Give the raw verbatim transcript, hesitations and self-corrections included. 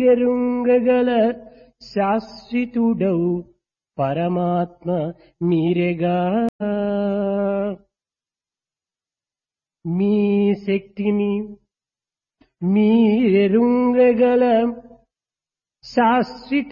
ఎరుంగగల శాశ్వతుడౌ పరమాత్మ మీరేగా. మీ శక్తిని మీరెరుంగగల శాశ్వత